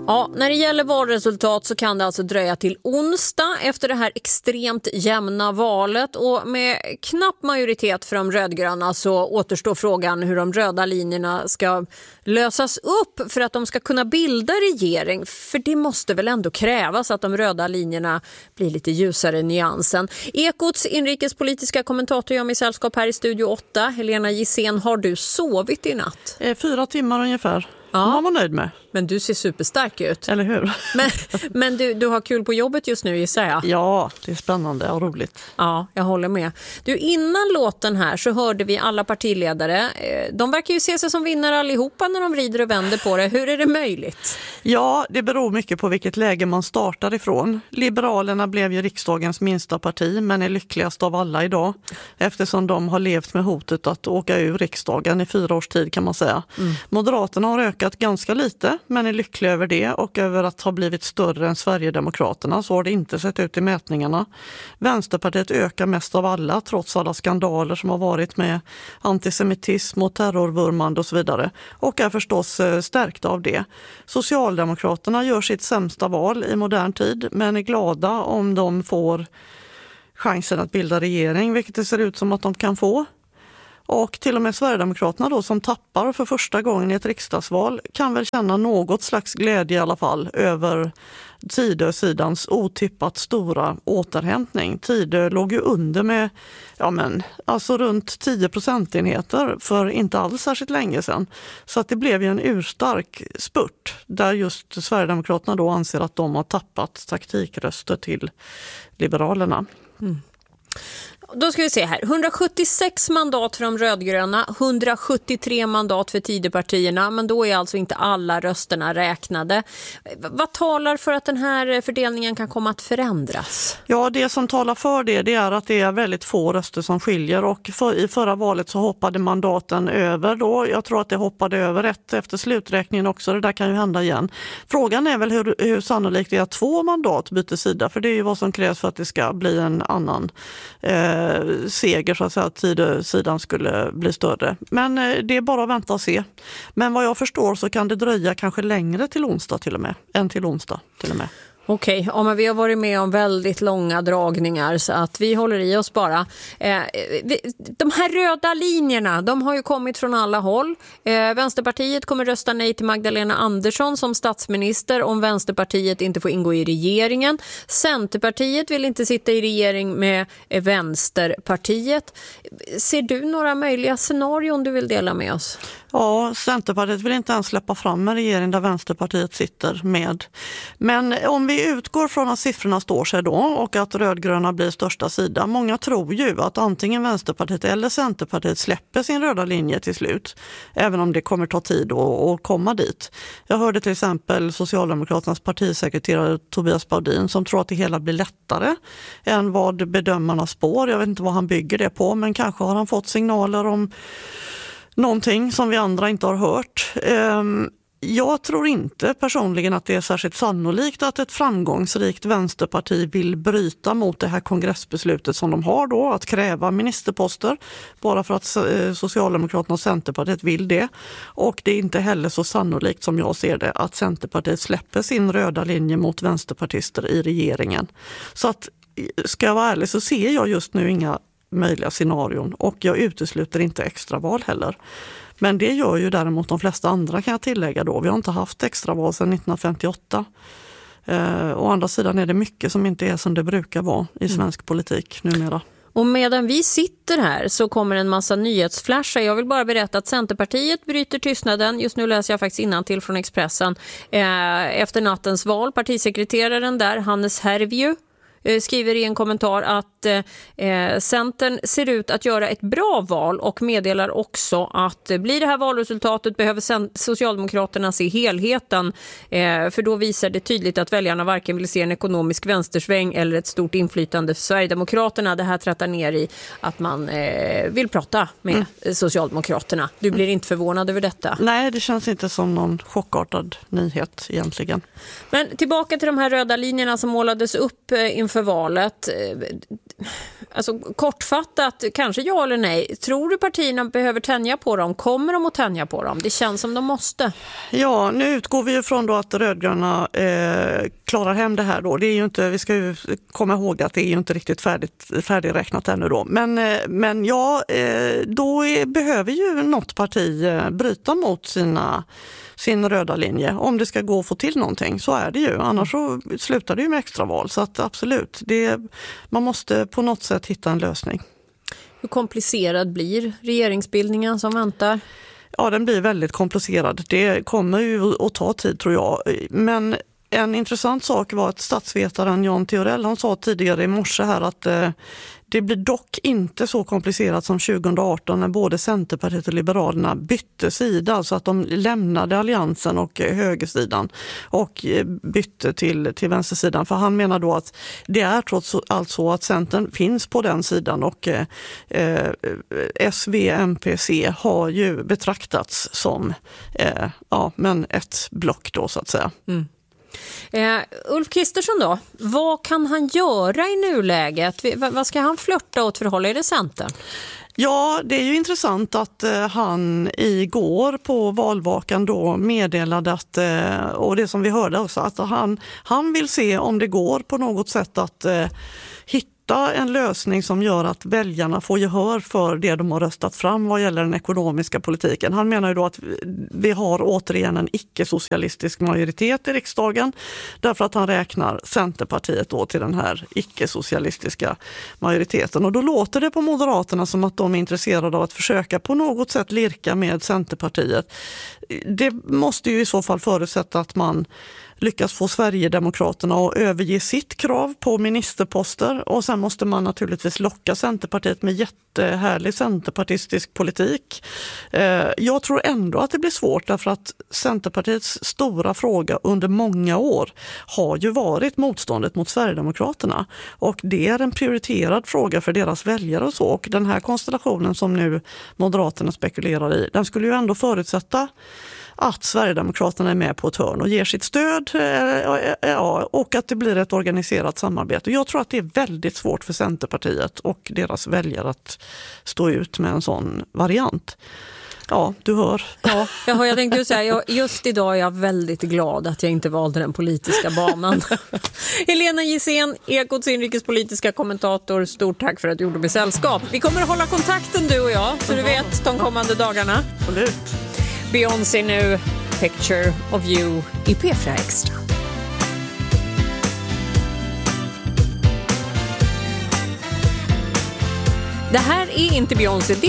Ja, när det gäller valresultat så kan det alltså dröja till onsdag efter det här extremt jämna valet, och med knapp majoritet för de rödgröna så återstår frågan hur de röda linjerna ska lösas upp för att de ska kunna bilda regering. För det måste väl ändå krävas att de röda linjerna blir lite ljusare i nyansen. Ekots inrikespolitiska kommentator gör mig sällskap här i Studio 8. Helena Gissén, har du sovit i natt? 4 timmar ungefär. Ja. Man var nöjd med. Men du ser superstark ut. Eller hur? Men du har kul på jobbet just nu, gissar jag. Ja, det är spännande och roligt. Ja, jag håller med. Du, innan låten här så hörde vi alla partiledare. De verkar ju se sig som vinnare allihopa när de vrider och vänder på det. Hur är det möjligt? Ja, det beror mycket på vilket läge man startar ifrån. Liberalerna blev ju riksdagens minsta parti, men är lyckligast av alla idag. Eftersom de har levt med hotet att åka ur riksdagen i 4 års tid, kan man säga. Moderaterna har ökat ganska lite, men är lyckliga över det och över att ha blivit större än Sverigedemokraterna. Så har det inte sett ut i mätningarna. Vänsterpartiet ökar mest av alla, trots alla skandaler som har varit med antisemitism och terrorvurmande och så vidare. Och är förstås stärkta av det. Socialdemokraterna gör sitt sämsta val i modern tid, men är glada om de får chansen att bilda regering, vilket det ser ut som att de kan få. Och till och med Sverigedemokraterna då, som tappar för första gången i ett riksdagsval, kan väl känna något slags glädje i alla fall över Tidösidans otippat stora återhämtning. Tidö låg ju under med alltså runt 10 procentenheter för inte alls särskilt länge sedan. Så att det blev ju en urstark spurt där just Sverigedemokraterna då anser att de har tappat taktikröster till Liberalerna. Då ska vi se här. 176 mandat för de rödgröna, 173 mandat för Tidöpartierna, men då är alltså inte alla rösterna räknade. Vad talar för att den här fördelningen kan komma att förändras? Ja, det som talar för det är att det är väldigt få röster som skiljer, och i förra valet så hoppade mandaten över då. Jag tror att det hoppade över ett efter sluträkningen också. Det där kan ju hända igen. Frågan är väl hur sannolikt det är att 2 mandat byter sida, för det är ju vad som krävs för att det ska bli en annan seger, så att säga, att Tidösidan skulle bli större. Men det är bara att vänta och se. Men vad jag förstår så kan det dröja kanske längre till onsdag till och med, än till onsdag till och med. Okej, men vi har varit med om väldigt långa dragningar så att vi håller i oss bara. De här röda linjerna, de har ju kommit från alla håll. Vänsterpartiet kommer rösta nej till Magdalena Andersson som statsminister om Vänsterpartiet inte får ingå i regeringen. Centerpartiet vill inte sitta i regering med Vänsterpartiet. Ser du några möjliga scenarion du vill dela med oss? Ja, Centerpartiet vill inte ens släppa fram en regering där Vänsterpartiet sitter med. Men om vi utgår från att siffrorna står sig då och att rödgröna blir största sida. Många tror ju att antingen Vänsterpartiet eller Centerpartiet släpper sin röda linje till slut. Även om det kommer ta tid att komma dit. Jag hörde till exempel Socialdemokraternas partisekreterare Tobias Baudin som tror att det hela blir lättare än vad bedömarna spår. Jag vet inte vad han bygger det på, men kanske har han fått signaler om någonting som vi andra inte har hört. Jag tror inte personligen att det är särskilt sannolikt att ett framgångsrikt vänsterparti vill bryta mot det här kongressbeslutet som de har då, att kräva ministerposter, bara för att Socialdemokraterna och Centerpartiet vill det. Och det är inte heller så sannolikt som jag ser det att Centerpartiet släpper sin röda linje mot vänsterpartister i regeringen. Så att, ska jag vara ärlig, så ser jag just nu inga möjliga scenarion, och jag utesluter inte extraval heller. Men det gör ju däremot de flesta andra, kan jag tillägga då. Vi har inte haft extraval sedan 1958. Å andra sidan är det mycket som inte är som det brukar vara i svensk politik numera. Och medan vi sitter här så kommer en massa nyhetsflashar. Jag vill bara berätta att Centerpartiet bryter tystnaden. Just nu läser jag faktiskt innantill från Expressen. Efter nattens val, partisekreteraren där, Hannes Hervieu, skriver i en kommentar att Centern ser ut att göra ett bra val och meddelar också att blir det här valresultatet behöver Socialdemokraterna se helheten, för då visar det tydligt att väljarna varken vill se en ekonomisk vänstersväng eller ett stort inflytande för Sverigedemokraterna. Det här trattar ner i att man vill prata med Socialdemokraterna. Du blir inte förvånad över detta? Nej, det känns inte som någon chockartad nyhet egentligen. Men tillbaka till de här röda linjerna som målades upp inför inför valet. Alltså kortfattat, kanske ja eller nej. Tror du partierna behöver tänja på dem? Kommer de att tänja på dem? Det känns som de måste. Ja, nu utgår vi ju från då att rödgröna klarar hem det här då. Det är ju inte, vi ska ju komma ihåg att det är ju inte riktigt färdigräknat ännu då. Men ja, då behöver ju något parti bryta mot sin röda linje. Om det ska gå att få till någonting, så är det ju. Annars så slutar det ju med extraval. Så att absolut, man måste på något sätt hitta en lösning. Hur komplicerad blir regeringsbildningen som väntar? Ja, den blir väldigt komplicerad. Det kommer ju att ta tid, tror jag. Men en intressant sak var att statsvetaren Jan Theorell, han sa tidigare i morse här att det blir dock inte så komplicerat som 2018 när både Centerpartiet och Liberalerna bytte sida, alltså att de lämnade alliansen och högersidan och bytte till vänstersidan. För han menar då att det är trots allt så att Centern finns på den sidan och SV, MPC har ju betraktats som ett block då, så att säga. Mm. Ulf Kristersson då, vad kan han göra i nuläget? Vad ska han flirta åt för håll? Är det Centern? Ja, det är ju intressant att han igår på valvakan då meddelade att, och det som vi hörde också, att han vill se om det går på något sätt att hitta en lösning som gör att väljarna får gehör för det de har röstat fram vad gäller den ekonomiska politiken. Han menar ju då att vi har återigen en icke-socialistisk majoritet i riksdagen, därför att han räknar Centerpartiet då till den här icke-socialistiska majoriteten. Och då låter det på Moderaterna som att de är intresserade av att försöka på något sätt lirka med Centerpartiet. Det måste ju i så fall förutsätta att man lyckas få Sverigedemokraterna att överge sitt krav på ministerposter, och sen måste man naturligtvis locka Centerpartiet med jättehärlig centerpartistisk politik. Jag tror ändå att det blir svårt, därför att Centerpartiets stora fråga under många år har ju varit motståndet mot Sverigedemokraterna, och det är en prioriterad fråga för deras väljare och så, och den här konstellationen som nu Moderaterna spekulerar i, den skulle ju ändå förutsätta att Sverigedemokraterna är med på ett hörn och ger sitt stöd, och att det blir ett organiserat samarbete. Jag tror att det är väldigt svårt för Centerpartiet och deras väljare att stå ut med en sån variant. Ja, du hör. Ja, jag tänkte säga, just idag är jag väldigt glad att jag inte valde den politiska banan. Helena Gissén, Ekots inrikespolitiska kommentator, stort tack för att du gjorde mig sällskap. Vi kommer att hålla kontakten, du och jag, så du vet, de kommande dagarna. Absolut. Beyoncé nu, Picture of You i P4 Extra. Det här är inte Beyoncé.